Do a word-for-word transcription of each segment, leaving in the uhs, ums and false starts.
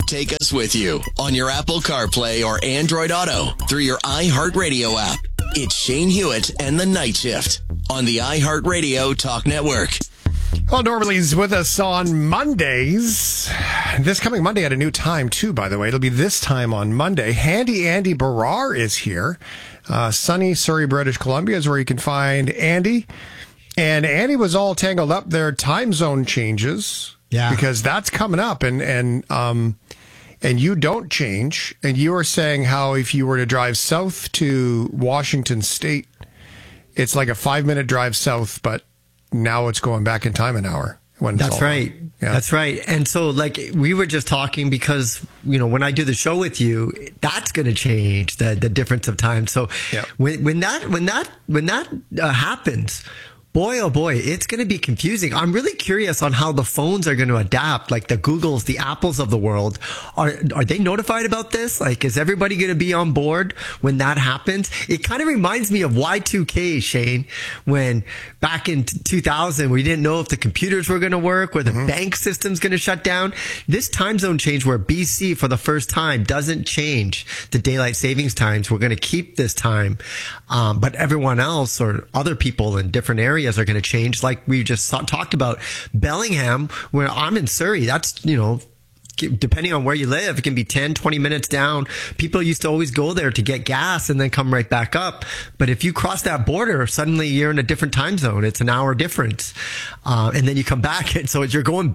Take us with you on your Apple CarPlay or Android Auto through your iHeartRadio app. It's Shane Hewitt and the Night Shift on the iHeartRadio Talk Network. Well, Normally with us on Mondays. This coming Monday at a new time, too, by the way. It'll be this time on Monday. Handy Andy Barrar is here. Uh, sunny Surrey, British Columbia is where you can find Andy. And Andy was all tangled up there, time zone changes. Yeah. Because that's coming up. And, and, um, and you don't change. And you were saying how if you were to drive south to Washington State, it's like a five-minute drive south, but now it's going back in time an hour. When That's right. Yeah. That's right. And so, like, we were just talking because, you know, when I do the show with you, that's going to change the the difference of time. So yeah. when when that when that when that uh, happens, boy, oh boy, it's going to be confusing. I'm really curious on how the phones are going to adapt, like the Googles, the Apples of the world. Are are they notified about this? Like, is everybody going to be on board when that happens? It kind of reminds me of Y two K, Shane, when back in two thousand, we didn't know if the computers were going to work, or the mm-hmm. bank system's going to shut down. This time zone change where B C for the first time doesn't change the daylight savings times. We're going to keep this time. Um, but everyone else or other people in different areas are going to change, like we just saw, talked about. Bellingham, where I'm in Surrey, that's, you know, depending on where you live, it can be ten, twenty minutes down. People used to always go there to get gas and then come right back up. But if you cross that border, suddenly you're in a different time zone. It's an hour difference. Uh, and then you come back. And so you're going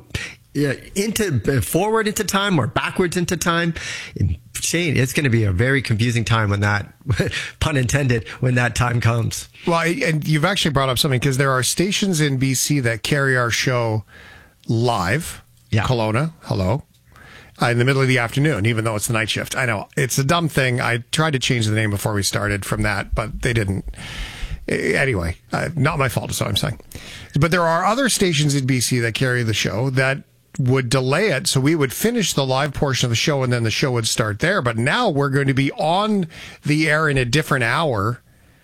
into forward into time or backwards into time. Shane, it's going to be a very confusing time when that, pun intended, when that time comes. Well, and you've actually brought up something, because there are stations in B C that carry our show live. Yeah. Kelowna, hello. Uh, in the middle of the afternoon, even though it's the night shift. I know it's a dumb thing. I tried to change the name before we started from that, but they didn't. Anyway, uh, not my fault is what I'm saying. But there are other stations in B C that carry the show that would delay it, so we would finish the live portion of the show and then the show would start there. But now we're going to be on the air in a different hour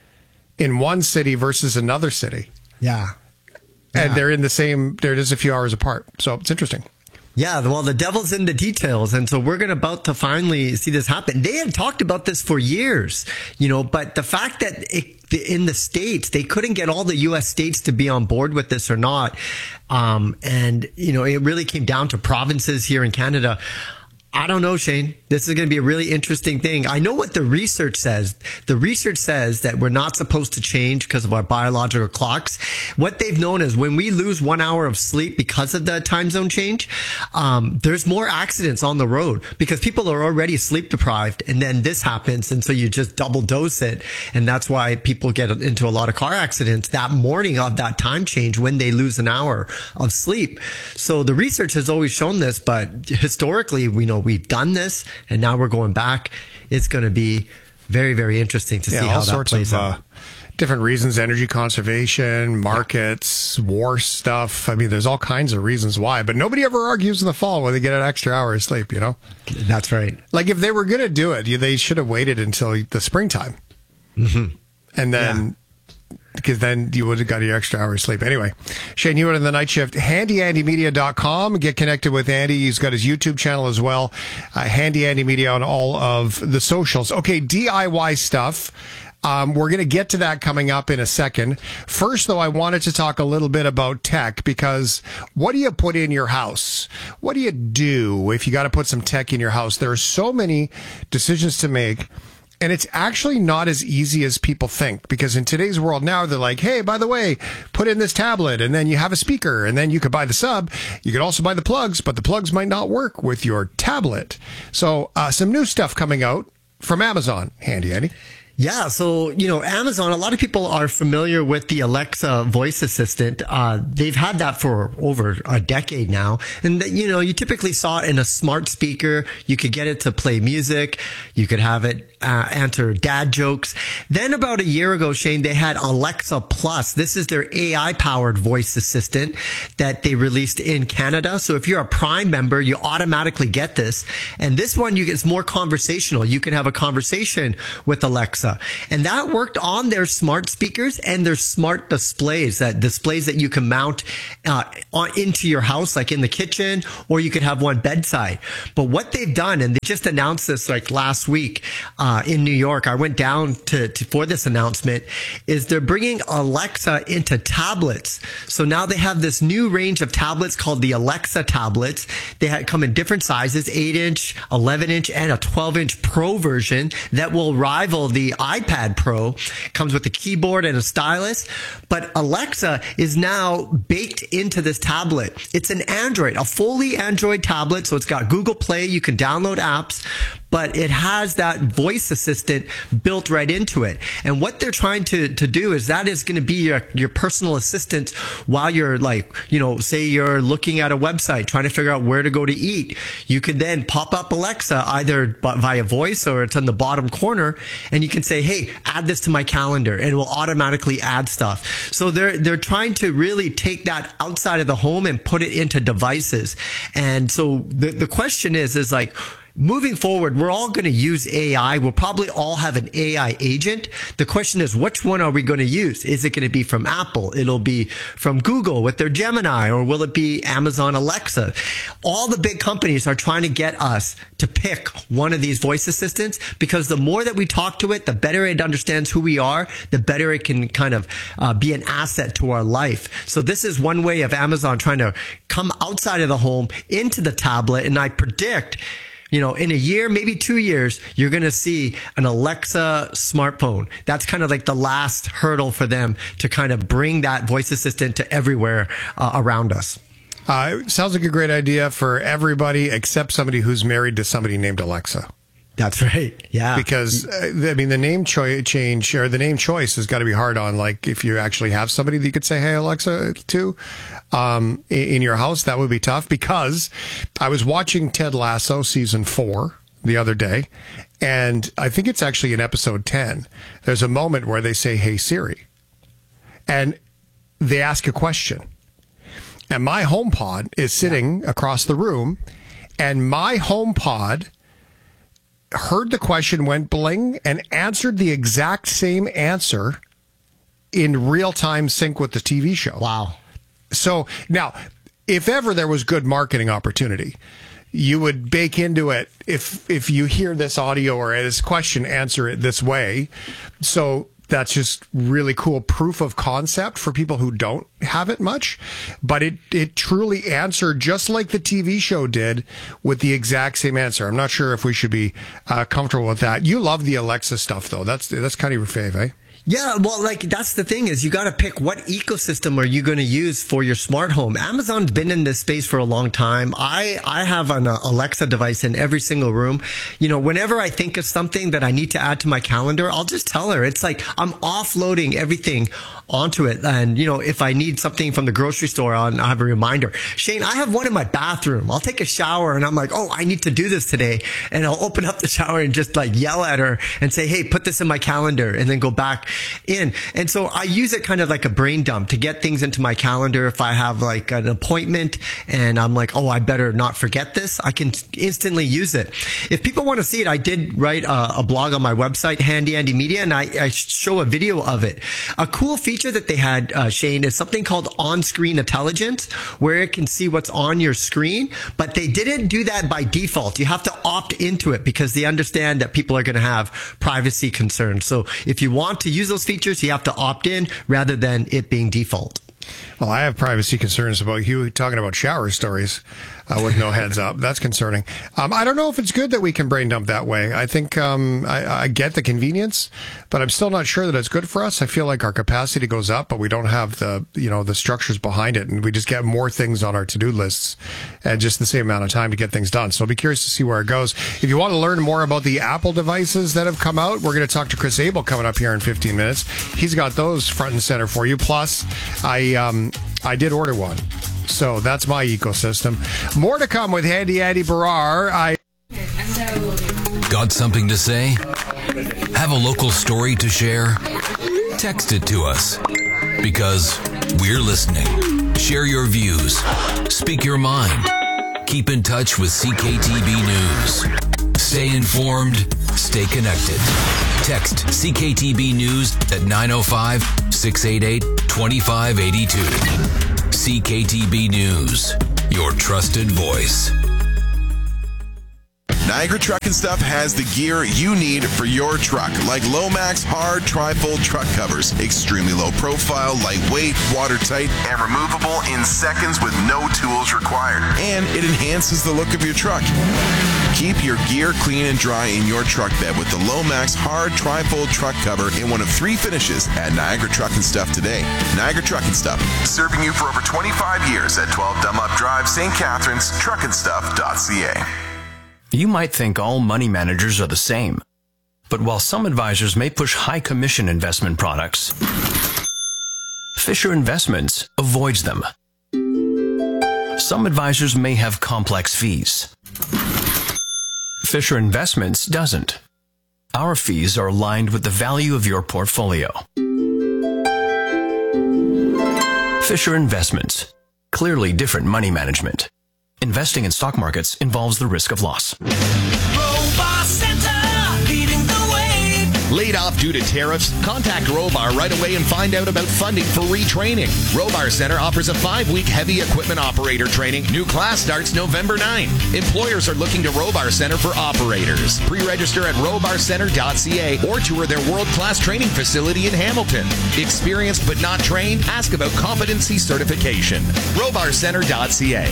in one city versus another city. Yeah. And yeah. they're in the same, they're just a few hours apart. So it's interesting. Yeah, well, the devil's in the details. And so we're going to about to finally see this happen. They had talked about this for years, you know, but the fact that it, in the States, they couldn't get all the U S states to be on board with this or not. Um, and, you know, it really came down to provinces here in Canada. I don't know, Shane. This is going to be a really interesting thing. I know what the research says. The research says that we're not supposed to change because of our biological clocks. What they've known is when we lose one hour of sleep because of the time zone change, um, there's more accidents on the road because people are already sleep deprived, and then this happens, and so you just double dose it, and that's why people get into a lot of car accidents that morning of that time change when they lose an hour of sleep. So the research has always shown this, but historically, we know we've done this, and now we're going back. It's going to be very, very interesting to yeah, see how all that sorts plays of, out. Uh, different reasons, energy conservation, markets, war stuff. I mean, there's all kinds of reasons why, but nobody ever argues in the fall when they get an extra hour of sleep, you know? That's right. Like, if they were going to do it, they should have waited until the springtime. Mm-hmm. And then... Yeah. Because then you would have got your extra hour of sleep. Anyway, Shane Hewitt in the night shift. handy andy media dot com. Get connected with Andy. He's got his YouTube channel as well. Uh, Handy Andy Media on all of the socials. Okay, D I Y stuff. Um, we're going to get to that coming up in a second. First, though, I wanted to talk a little bit about tech, because what do you put in your house? What do you do if you got to put some tech in your house? There are so many decisions to make. And it's actually not as easy as people think, because in today's world now, they're like, hey, by the way, put in this tablet, and then you have a speaker, and then you could buy the sub. You could also buy the plugs, but the plugs might not work with your tablet. So uh, some new stuff coming out from Amazon. Handy, Andy. Yeah, so, you know, Amazon, a lot of people are familiar with the Alexa voice assistant. Uh, they've had that for over a decade now. And, you know, you typically saw it in a smart speaker. You could get it to play music. You could have it uh, answer dad jokes. Then about a year ago, Shane, they had Alexa Plus. This is their A I-powered voice assistant that they released in Canada. So if you're a Prime member, you automatically get this. And this one, you get, it's more conversational. You can have a conversation with Alexa. Alexa. And that worked on their smart speakers and their smart displays, that displays that you can mount uh, on, into your house, like in the kitchen, or you could have one bedside. But what they've done, and they just announced this like last week uh, in New York, I went down to, to for this announcement, is they're bringing Alexa into tablets. So now they have this new range of tablets called the Alexa tablets. They have, come in different sizes, eight inch, eleven inch, and a twelve inch Pro version that will rival the iPad Pro. Comes with a keyboard and a stylus. But Alexa is now baked into this tablet. It's an Android, a fully Android tablet. So it's got Google Play. You can download apps, but it has that voice assistant built right into it. And what they're trying to, to do is that is going to be your, your personal assistant while you're like, you know, say you're looking at a website, trying to figure out where to go to eat. You can then pop up Alexa either via voice or it's on the bottom corner, and you can say, hey, add this to my calendar, and it will automatically add stuff. So they're, they're trying to really take that outside of the home and put it into devices. And so the, the question is, is like, moving forward, we're all going to use A I. We'll probably all have an A I agent. The question is, which one are we going to use? Is it going to be from Apple? It'll be from Google with their Gemini, or will it be Amazon Alexa? All the big companies are trying to get us to pick one of these voice assistants, because the more that we talk to it, the better it understands who we are, the better it can kind of uh, be an asset to our life. So this is one way of Amazon trying to come outside of the home into the tablet. And I predict, you know, in a year, maybe two years, you're going to see an Alexa smartphone. That's kind of like the last hurdle for them to kind of bring that voice assistant to everywhere uh, around us. Uh, it sounds like a great idea for everybody except somebody who's married to somebody named Alexa. That's right. Yeah. Because, uh, I mean, the name cho- change or the name choice has got to be hard on, like, if you actually have somebody that you could say, hey, Alexa, to um, in, in your house, that would be tough. Because I was watching Ted Lasso season four the other day, and I think it's actually in episode ten. There's a moment where they say, hey, Siri, and they ask a question. And my HomePod is sitting yeah. across the room, and my HomePod heard the question, went bling, and answered the exact same answer in real-time sync with the T V show. Wow. So now, if ever there was good marketing opportunity, you would bake into it, if if you hear this audio or this question, answer it this way. So that's just really cool proof of concept for people who don't have it much. But it, it truly answered just like the T V show did, with the exact same answer. I'm not sure if we should be uh, comfortable with that. You love the Alexa stuff, though. That's that's kind of your fave, eh? Yeah, well, like, that's the thing, is you got to pick what ecosystem are you going to use for your smart home. Amazon's been in this space for a long time. I, I have an uh, Alexa device in every single room. You know, whenever I think of something that I need to add to my calendar, I'll just tell her. It's like I'm offloading everything onto it. And, you know, if I need something from the grocery store, I'll, I'll have a reminder. Shane, I have one in my bathroom. I'll take a shower and I'm like, oh, I need to do this today. And I'll open up the shower and just like yell at her and say, hey, put this in my calendar, and then go back in. And so I use it kind of like a brain dump to get things into my calendar. If I have like an appointment and I'm like, oh, I better not forget this, I can instantly use it. If people want to see it, I did write a, a blog on my website, Handy Andy Media, and I, I show a video of it. A cool feature that they had, uh, Shane, is something called on-screen intelligence, where it can see what's on your screen, but they didn't do that by default. You have to opt into it because they understand that people are going to have privacy concerns. So if you want to use those features, you have to opt in rather than it being default. Well, I have privacy concerns about you talking about shower stories uh, with no heads up. That's concerning. Um, I don't know if it's good that we can brain dump that way. I think um, I, I get the convenience, but I'm still not sure that it's good for us. I feel like our capacity goes up, but we don't have the you know the structures behind it, and we just get more things on our to-do lists and just the same amount of time to get things done. So I'll be curious to see where it goes. If you want to learn more about the Apple devices that have come out, we're going to talk to Chris Abel coming up here in fifteen minutes. He's got those front and center for you. Plus, I um, I did order one. So that's my ecosystem. More to come with Handy Andy Barrar. I Got something to say? Have a local story to share? Text it to us, because we're listening. Share your views. Speak your mind. Keep in touch with C K T B News. Stay informed. Stay connected. Text C K T B News at nine oh five, six eight eight, two five eight two. C K T B News, your trusted voice. Niagara Truck and Stuff has the gear you need for your truck, like Lomax hard tri-fold truck covers. Extremely low profile, lightweight, watertight, and removable in seconds with no tools required. And it enhances the look of your truck. Keep your gear clean and dry in your truck bed with the Lomax hard tri-fold truck cover in one of three finishes at Niagara Truck and Stuff today. Niagara Truck and Stuff, serving you for over twenty-five years at twelve Dunlop Drive, Saint Catharines, truck and stuff dot c a. You might think all money managers are the same, but while some advisors may push high commission investment products, Fisher Investments avoids them. Some advisors may have complex fees. Fisher Investments doesn't. Our fees are aligned with the value of your portfolio. Fisher Investments. Clearly different money management. Investing in stock markets involves the risk of loss. Robar Center, leading the way. Laid off due to tariffs? Contact Robar right away and find out about funding for retraining. Robar Center offers a five-week heavy equipment operator training. New class starts November ninth. Employers are looking to Robar Center for operators. Pre-register at robar center dot c a or tour their world-class training facility in Hamilton. Experienced but not trained? Ask about competency certification. robar center dot c a.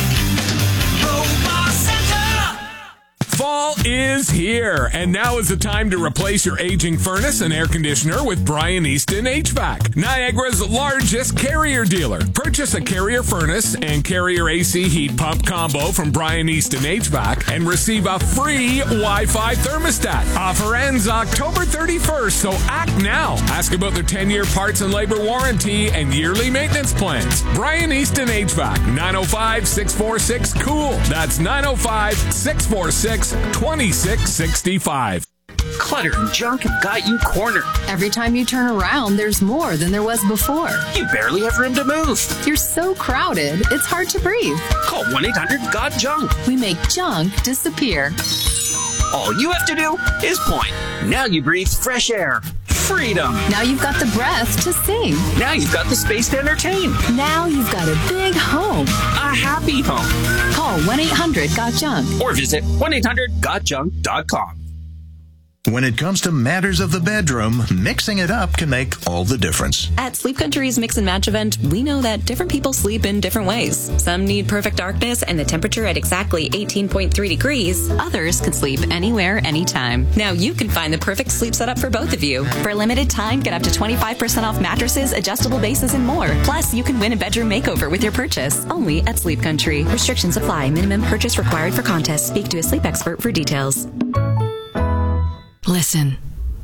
Fall is here, and now is the time to replace your aging furnace and air conditioner with Brian Easton H V A C, Niagara's largest Carrier dealer. Purchase a Carrier furnace and Carrier A C heat pump combo from Brian Easton H V A C and receive a free Wi-Fi thermostat. Offer ends October thirty-first, so act now. Ask about their ten-year parts and labor warranty and yearly maintenance plans. Brian Easton H V A C, nine oh five, six four six, COOL. That's nine oh five, six four six, twenty-six sixty-five. Clutter and junk have got you cornered. Every time you turn around, there's more than there was before. You barely have room to move. You're so crowded, it's hard to breathe. Call one eight hundred got junk. We make junk disappear. All you have to do is point. Now you breathe fresh air. Freedom. Now you've got the breath to sing. Now you've got the space to entertain. Now you've got a big home. A happy home. Call one eight hundred got junk. Or visit one eight hundred got junk dot com. When it comes to matters of the bedroom, mixing it up can make all the difference. At Sleep Country's Mix and Match event, we know that different people sleep in different ways. Some need perfect darkness and the temperature at exactly eighteen point three degrees. Others can sleep anywhere, anytime. Now you can find the perfect sleep setup for both of you. For a limited time, get up to twenty-five percent off mattresses, adjustable bases, and more. Plus, you can win a bedroom makeover with your purchase. Only at Sleep Country. Restrictions apply. Minimum purchase required for contest. Speak to a sleep expert for details. Listen.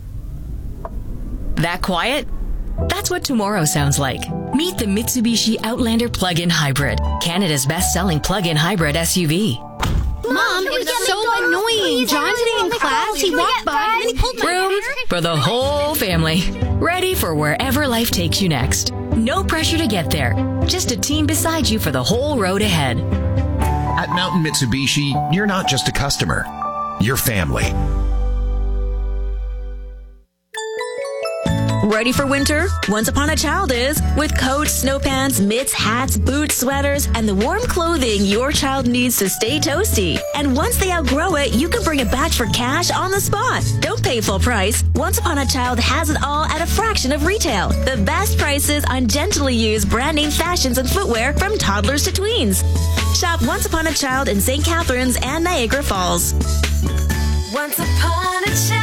That quiet? That's what tomorrow sounds like. Meet the Mitsubishi Outlander Plug-in Hybrid, Canada's best-selling plug-in hybrid S U V. Mom, it was so annoying. John today in class, he walked by and then he pulled my hair. Room for the whole family. Ready for wherever life takes you next. No pressure to get there. Just a team beside you for the whole road ahead. At Mountain Mitsubishi, you're not just a customer. You're family. Ready for winter? Once Upon a Child is. With coats, snow pants, mitts, hats, boots, sweaters, and the warm clothing your child needs to stay toasty. And once they outgrow it, you can bring it back for cash on the spot. Don't pay full price. Once Upon a Child has it all at a fraction of retail. The best prices on gently used brand name fashions and footwear from toddlers to tweens. Shop Once Upon a Child in Saint Catharines and Niagara Falls. Once upon a child.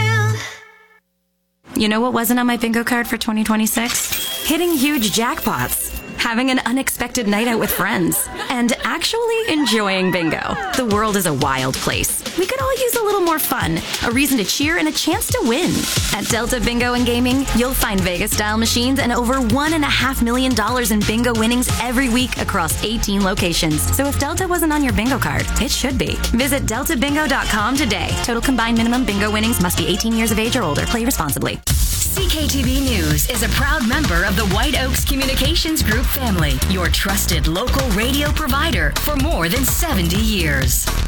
You know what wasn't on my bingo card for twenty twenty-six? Hitting huge jackpots, having an unexpected night out with friends, and actually enjoying bingo. The world is a wild place. We could all use a little more fun, a reason to cheer, and a chance to win. At Delta Bingo and Gaming, you'll find Vegas-style machines and over one and a half million dollars in bingo winnings every week across eighteen locations. So if Delta wasn't on your bingo card, it should be. Visit delta bingo dot com today. Total combined minimum bingo winnings must be eighteen years of age or older. Play responsibly. C K T B News is a proud member of the White Oaks Communications Group family, your trusted local radio provider for more than seventy years.